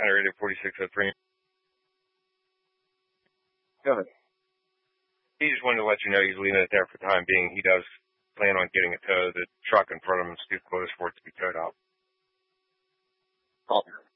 County Radio 4603. Go ahead. He just wanted to let you know he's leaving it there for the time being. He does plan on getting it towed. The truck in front of him is too close for it to be towed out. Copy.